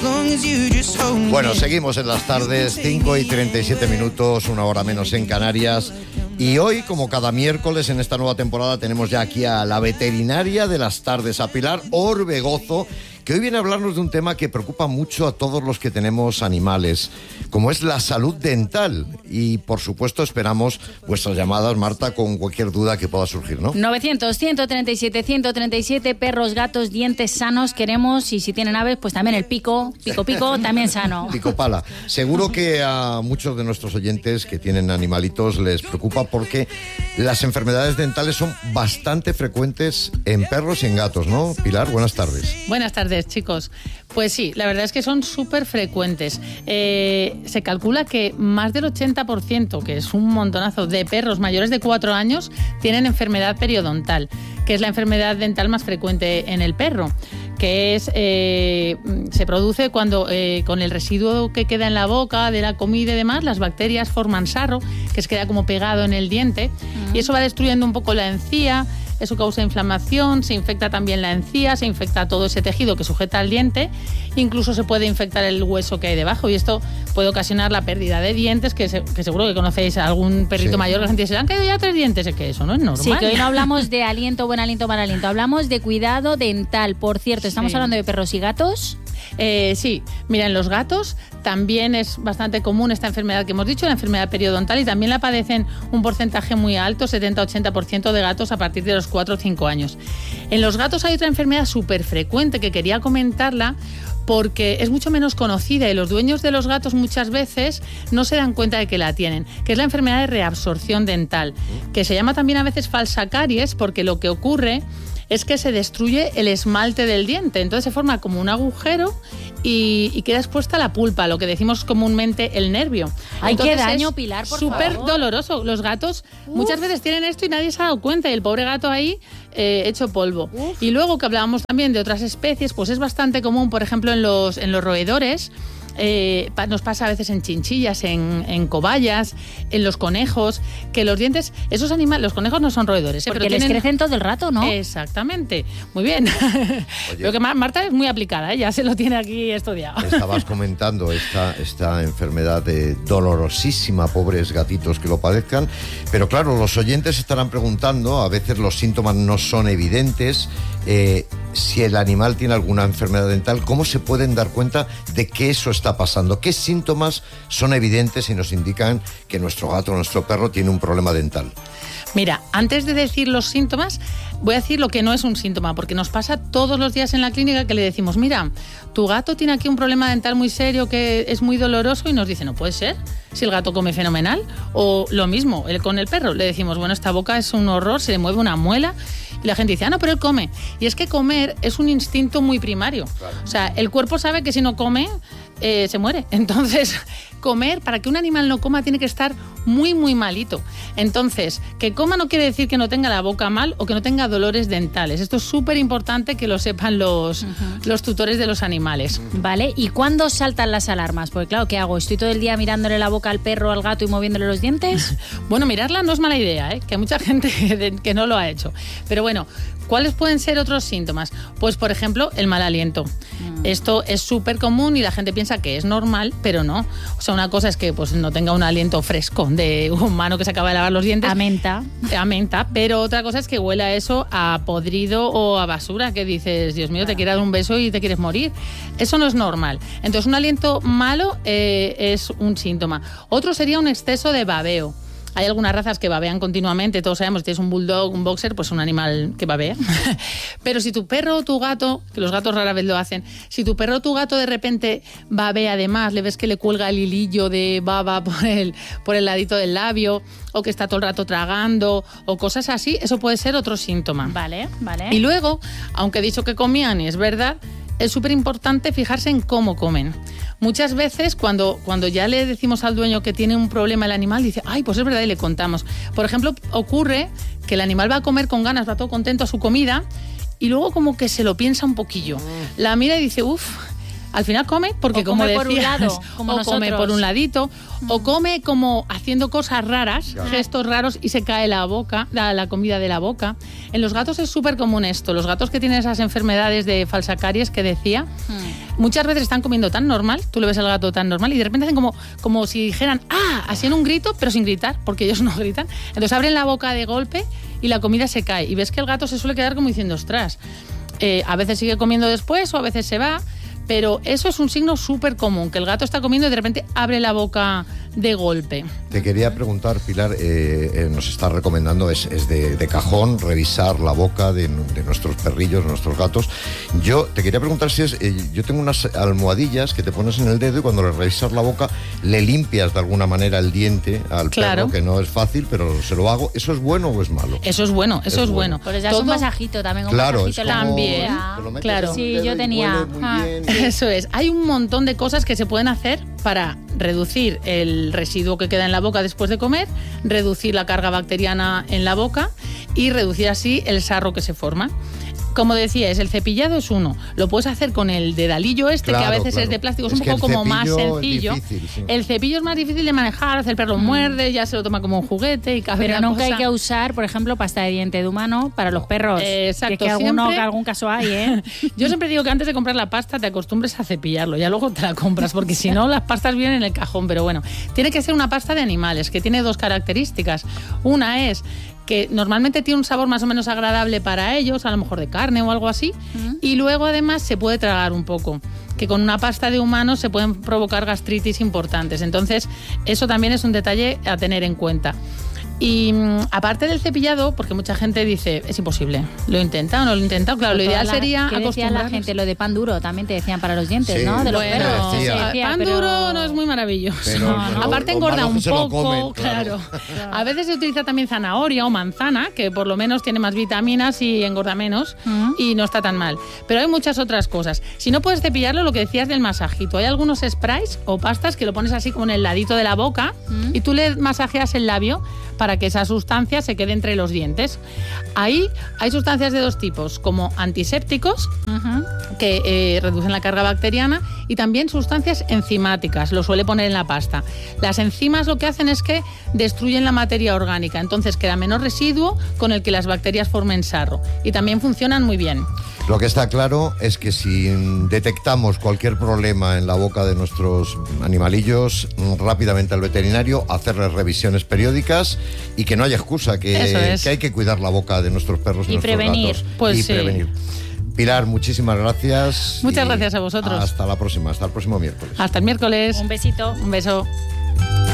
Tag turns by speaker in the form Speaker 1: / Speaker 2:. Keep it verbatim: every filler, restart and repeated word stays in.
Speaker 1: Bueno, seguimos en las tardes, cinco y treinta y siete minutos, una hora menos en Canarias. Y hoy, como cada miércoles en esta nueva temporada, tenemos ya aquí a la veterinaria de las tardes, a Pilar Orbegozo, que hoy viene a hablarnos de un tema que preocupa mucho a todos los que tenemos animales, como es la salud dental. Y, por supuesto, esperamos vuestras llamadas, Marta, con cualquier duda que pueda surgir, ¿no?
Speaker 2: novecientos, ciento treinta y siete, ciento treinta y siete, perros, gatos, dientes sanos queremos, y si tienen aves, pues también el pico, pico, pico, también sano.
Speaker 1: Pico pala. Seguro que a muchos de nuestros oyentes que tienen animalitos les preocupa porque las enfermedades dentales son bastante frecuentes en perros y en gatos, ¿no? Pilar, buenas tardes.
Speaker 3: Buenas tardes, chicos. Pues sí, la verdad es que son súper frecuentes. Eh, se calcula que más del ochenta por ciento, que es un montonazo, de perros mayores de cuatro años tienen enfermedad periodontal, que es la enfermedad dental más frecuente en el perro, que es eh, se produce cuando eh, con el residuo que queda en la boca de la comida y demás, las bacterias forman sarro, que se queda como pegado en el diente, uh-huh. y eso va destruyendo un poco la encía. Eso causa inflamación, se infecta también la encía, se infecta todo ese tejido que sujeta al diente, incluso se puede infectar el hueso que hay debajo, y esto puede ocasionar la pérdida de dientes, que, se, que seguro que conocéis a algún perrito sí. mayor que la gente dice, han caído ya tres dientes, es que eso no es normal.
Speaker 2: Sí, que hoy no hablamos de aliento, buen aliento, mal aliento, hablamos de cuidado dental. Por cierto, ¿estamos sí. hablando de perros y gatos?
Speaker 3: Eh, sí, mira, en los gatos también es bastante común esta enfermedad que hemos dicho, la enfermedad periodontal, y también la padecen un porcentaje muy alto, setenta a ochenta por ciento de gatos a partir de los cuatro o cinco años. En los gatos hay otra enfermedad súper frecuente que quería comentarla porque es mucho menos conocida y los dueños de los gatos muchas veces no se dan cuenta de que la tienen, que es la enfermedad de reabsorción dental, que se llama también a veces falsa caries, porque lo que ocurre es que se destruye el esmalte del diente, entonces se forma como un agujero y, y queda expuesta la pulpa, lo que decimos comúnmente el nervio.
Speaker 2: ¡Ay, qué daño, Pilar, por favor!
Speaker 3: Súper doloroso. Los gatos Uf. muchas veces tienen esto y nadie se ha dado cuenta, y el pobre gato ahí eh, hecho polvo. Uf. Y luego que hablábamos también de otras especies, pues es bastante común, por ejemplo, en los, en los roedores. Eh, nos pasa a veces en chinchillas, en, en cobayas, en los conejos, que los dientes, esos animales, los conejos no son roedores, ¿eh?
Speaker 2: Porque
Speaker 3: pero
Speaker 2: les
Speaker 3: tienen...
Speaker 2: crecen todo el rato, ¿no?
Speaker 3: Exactamente, muy bien. Lo que Marta es muy aplicada, ¿eh? Ya se lo tiene aquí estudiado.
Speaker 1: Estabas comentando esta, esta enfermedad de dolorosísima, pobres gatitos que lo padezcan, pero claro, los oyentes estarán preguntando, a veces los síntomas no son evidentes, eh, si el animal tiene alguna enfermedad dental, ¿cómo se pueden dar cuenta de que eso está pasando? ¿Qué síntomas son evidentes y nos indican que nuestro gato o nuestro perro tiene un problema dental?
Speaker 3: Mira, antes de decir los síntomas, voy a decir lo que no es un síntoma, porque nos pasa todos los días en la clínica que le decimos, mira, tu gato tiene aquí un problema dental muy serio que es muy doloroso, y nos dice, no puede ser, si el gato come fenomenal. O lo mismo, él con el perro, le decimos, bueno, esta boca es un horror, se le mueve una muela, y la gente dice, ah, no, pero él come. Y es que comer es un instinto muy primario. Claro. O sea, el cuerpo sabe que si no come, eh, se muere. Entonces, comer, para que un animal no coma, tiene que estar muy, muy malito. Entonces, que coma no quiere decir que no tenga la boca mal o que no tenga dolores dentales. Esto es súper importante que lo sepan los, uh-huh. los tutores de los animales.
Speaker 2: Vale, ¿y cuándo saltan las alarmas? Porque claro, ¿qué hago? ¿Estoy todo el día mirándole la boca al perro, al gato y moviéndole los dientes?
Speaker 3: Bueno, mirarla no es mala idea, ¿eh? Que hay mucha gente que no lo ha hecho. Pero bueno, ¿cuáles pueden ser otros síntomas? Pues, por ejemplo, el mal aliento. Mm. Esto es súper común y la gente piensa que es normal, pero no. O sea, una cosa es que pues, no tenga un aliento fresco de humano que se acaba de lavar los dientes.
Speaker 2: A menta.
Speaker 3: A menta, pero otra cosa es que huela eso a podrido o a basura, que dices, Dios mío, te quiere dar un beso y te quieres morir. Eso no es normal. Entonces, un aliento malo eh, es un síntoma. Otro sería un exceso de babeo. Hay algunas razas que babean continuamente, todos sabemos, si tienes un bulldog, un boxer, pues un animal que babea. Pero si tu perro o tu gato, que los gatos rara vez lo hacen, si tu perro o tu gato de repente babea, además, le ves que le cuelga el hilillo de baba por el, por el ladito del labio, o que está todo el rato tragando, o cosas así, eso puede ser otro síntoma.
Speaker 2: Vale, vale.
Speaker 3: Y luego, aunque he dicho que comían, y es verdad, es súper importante fijarse en cómo comen. Muchas veces cuando, cuando ya le decimos al dueño que tiene un problema el animal, dice, ay, pues es verdad, y le contamos. Por ejemplo, ocurre que el animal va a comer con ganas, va todo contento a su comida, y luego como que se lo piensa un poquillo. La mira y dice, uff, al final come, porque
Speaker 2: o
Speaker 3: como
Speaker 2: come
Speaker 3: decías,
Speaker 2: por un lado, como
Speaker 3: o
Speaker 2: nosotros.
Speaker 3: come por un ladito, mm. o come como haciendo cosas raras, claro. gestos raros, y se cae la boca, la, la comida de la boca. En los gatos es súper común esto. Los gatos que tienen esas enfermedades de falsa caries que decía, mm. muchas veces están comiendo tan normal, tú le ves al gato tan normal y de repente hacen como, como si dijeran, ¡ah!, así en un grito, pero sin gritar, porque ellos no gritan. Entonces abren la boca de golpe y la comida se cae. Y ves que el gato se suele quedar como diciendo, ostras, eh, a veces sigue comiendo después o a veces se va. Pero eso es un signo súper común, que el gato está comiendo y de repente abre la boca de golpe.
Speaker 1: Te quería preguntar, Pilar, eh, eh, nos está recomendando, es, es de, de cajón, revisar la boca de, de nuestros perrillos, de nuestros gatos. Yo te quería preguntar si es, eh, yo tengo unas almohadillas que te pones en el dedo y cuando le revisas la boca le limpias de alguna manera el diente al
Speaker 3: claro.
Speaker 1: perro, que no es fácil, pero se lo hago. ¿Eso es bueno o es malo?
Speaker 3: Eso es bueno, eso es, es bueno.
Speaker 2: Pero ya
Speaker 3: Todo...
Speaker 2: es un masajito también, un
Speaker 1: claro,
Speaker 2: masajito
Speaker 1: como,
Speaker 3: también. Claro.
Speaker 2: Sí, yo tenía.
Speaker 3: Ah, eso es. Hay un montón de cosas que se pueden hacer para reducir el residuo que queda en la boca después de comer, reducir la carga bacteriana en la boca y reducir así el sarro que se forma. Como decías, el cepillado es uno. Lo puedes hacer con el dedalillo este,
Speaker 1: claro,
Speaker 3: que a veces
Speaker 1: claro.
Speaker 3: es de plástico, es,
Speaker 1: es
Speaker 3: un poco como más sencillo.
Speaker 1: Es difícil, sí.
Speaker 3: El cepillo es más difícil de manejar, el perro mm. muerde, ya se lo toma como un juguete y cabe.
Speaker 2: Pero nunca
Speaker 3: cosa.
Speaker 2: hay que usar, por ejemplo, pasta de diente de humano para los perros.
Speaker 3: Eh, exacto.
Speaker 2: Que, es que alguno, que algún caso hay, ¿eh?
Speaker 3: Yo siempre digo que antes de comprar la pasta te acostumbres a cepillarlo, ya luego te la compras, porque si no las pastas vienen en el cajón. Pero bueno, tiene que ser una pasta de animales, que tiene dos características. Una es que normalmente tiene un sabor más o menos agradable para ellos, a lo mejor de carne o algo así, uh-huh. y luego además se puede tragar un poco, que con una pasta de humanos se pueden provocar gastritis importantes. Entonces, eso también es un detalle a tener en cuenta. Y mmm, aparte del cepillado, porque mucha gente dice, es imposible, ¿lo he intentado o no lo he intentado? Claro, lo ideal
Speaker 2: la,
Speaker 3: sería
Speaker 2: ¿qué decía la gente? Lo de pan duro también te decían para los dientes,
Speaker 1: sí,
Speaker 2: ¿no? De los
Speaker 3: bueno,
Speaker 2: perros.
Speaker 3: Sí,
Speaker 2: decía,
Speaker 3: pan
Speaker 2: pero...
Speaker 3: duro no es muy maravilloso.
Speaker 1: Pero,
Speaker 3: no, no.
Speaker 1: pero
Speaker 3: Aparte engorda un poco,
Speaker 1: comen,
Speaker 3: claro.
Speaker 1: claro.
Speaker 3: A veces se utiliza también zanahoria o manzana, que por lo menos tiene más vitaminas y engorda menos, uh-huh. y no está tan mal. Pero hay muchas otras cosas. Si no puedes cepillarlo, lo que decías del masajito. Hay algunos sprays o pastas que lo pones así como en el ladito de la boca, uh-huh. y tú le masajeas el labio para que esa sustancia se quede entre los dientes. Ahí hay sustancias de dos tipos, como antisépticos, uh-huh. que eh, reducen la carga bacteriana, y también sustancias enzimáticas, lo suele poner en la pasta. Las enzimas lo que hacen es que destruyen la materia orgánica, entonces queda menos residuo con el que las bacterias formen sarro, y también funcionan muy bien.
Speaker 1: Lo que está claro es que si detectamos cualquier problema en la boca de nuestros animalillos, rápidamente al veterinario, hacerles revisiones periódicas y que no haya excusa, que, que hay que cuidar la boca de nuestros perros y, y nuestros
Speaker 2: prevenir.
Speaker 1: gatos.
Speaker 3: Pues
Speaker 1: y
Speaker 3: sí.
Speaker 1: prevenir. Pilar, muchísimas gracias.
Speaker 3: Muchas gracias a vosotros.
Speaker 1: Hasta la próxima, hasta el próximo miércoles.
Speaker 3: Hasta el miércoles.
Speaker 2: Un besito.
Speaker 3: Un beso.